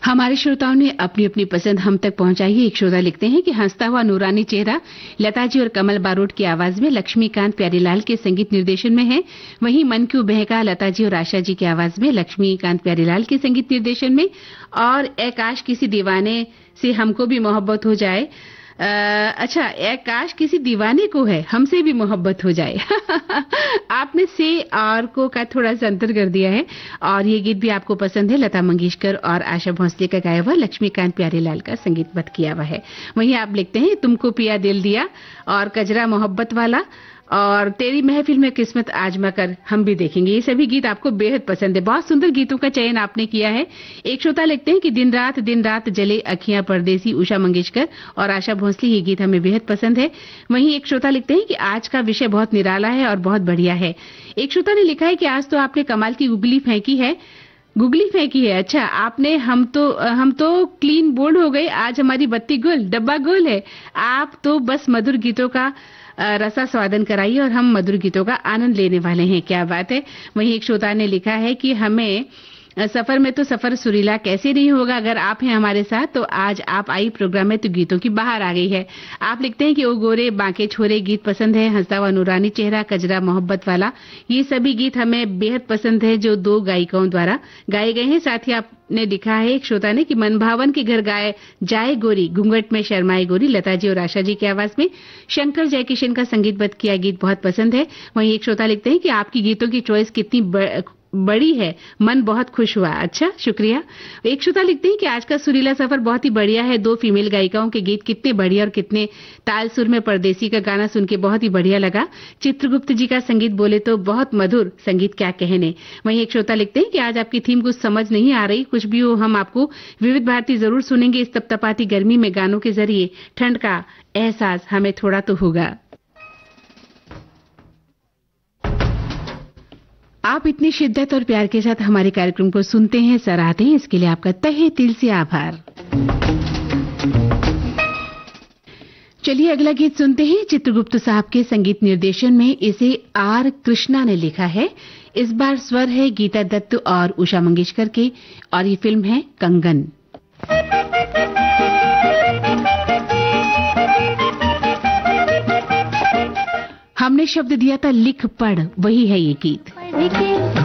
हमारे श्रोताओं ने अपनी अपनी पसंद हम तक पहुंचाई है। एक श्रोता लिखते हैं कि हंसता हुआ नूरानी चेहरा लता जी और कमल बारोट की आवाज में लक्ष्मीकांत प्यारीलाल के संगीत निर्देशन में है। वहीं मन क्यों बहका लता जी और आशा जी की आवाज में लक्ष्मीकांत प्यारीलाल के संगीत निर्देशन में। और ए काश किसी दीवाने से हमको भी मोहब्बत हो जाए। अच्छा, ए काश किसी दीवाने को है हमसे भी मोहब्बत हो जाए। आपने से और को का थोड़ा सा अंतर कर दिया है। और ये गीत भी आपको पसंद है। लता मंगेशकर और आशा भोसले का गाया हुआ, लक्ष्मीकांत प्यारीलाल का संगीतबद्ध किया हुआ है। वहीं आप लिखते हैं तुमको पिया दिल दिया और कजरा मोहब्बत वाला और तेरी महफिल में किस्मत आजमा कर हम भी देखेंगे। ये सभी गीत आपको बेहद पसंद है। बहुत सुंदर गीतों का चयन आपने किया है। एक श्रोता लिखते हैं कि दिन रात जले अखियां परदेसी, उषा मंगेशकर और आशा भोसले, ये गीत हमें बेहद पसंद है। वहीं एक श्रोता लिखते हैं कि आज का विषय बहुत निराला है और बहुत बढ़िया है। एक श्रोता ने लिखा है कि आज तो आपने कमाल की गुगली फेंकी है। अच्छा, आपने हम तो क्लीन बोल्ड हो गए। आज हमारी बत्ती गुल, डब्बा गुल है। आप तो बस मधुर गीतों का रसा स्वादन कराइए और हम मधुर गीतों का आनंद लेने वाले हैं। क्या बात है। वहीं एक श्रोता ने लिखा है कि हमें सफर में तो सफर सुरीला कैसे नहीं होगा अगर आप हैं हमारे साथ। तो आज आप आई प्रोग्राम में तो गीतों की बाहर आ गई है। आप लिखते हैं कि ओ गोरे बांके छोरे गीत पसंद है। हंसता हुआ नूरानी चेहरा, कजरा मोहब्बत वाला, ये सभी गीत हमें बेहद पसंद है जो दो गायिकाओं द्वारा गाए गए हैं। साथ ही आपने लिखा है एक श्रोता ने कि मन भावन के घर गाए जाए गोरी, घूंघट में शर्माए गोरी, लता जी और आशा जी की आवाज में शंकर जयकिशन का संगीतबद्ध किया गीत बहुत पसंद है। वहीं एक श्रोता लिखते हैं कि आपकी गीतों की चॉइस कितनी बड़ी है, मन बहुत खुश हुआ। अच्छा, शुक्रिया। एक श्रोता लिखते हैं कि आज का सुरीला सफर बहुत ही बढ़िया है। दो फीमेल गायिकाओं के गीत कितने बढ़िया और कितने ताल सुर में, परदेसी का गाना सुन के बहुत ही बढ़िया लगा। चित्रगुप्त जी का संगीत बोले तो बहुत मधुर संगीत, क्या कहने। वहीं एक श्रोता लिखते हैं कि आज आपकी थीम कुछ समझ नहीं आ रही, कुछ भी हो हम आपको विविध भारती जरूर सुनेंगे। इस तपतपाती गर्मी में गानों के जरिए ठंड का एहसास हमें थोड़ा तो होगा। आप इतनी शिद्दत और प्यार के साथ हमारे कार्यक्रम को सुनते हैं, सराहते हैं, इसके लिए आपका तहे दिल से आभार। चलिए अगला गीत सुनते हैं। चित्रगुप्त साहब के संगीत निर्देशन में इसे आर कृष्णा ने लिखा है। इस बार स्वर है गीता दत्त और उषा मंगेशकर के और ये फिल्म है कंगन। हमने शब्द दिया था लिख पढ़, वही है ये गीत।